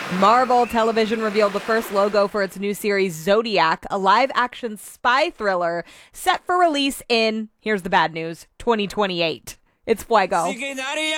Marvel Television revealed the first logo for its new series Zodiac, a live-action spy thriller set for release in, here's the bad news, 2028. It's Fuego.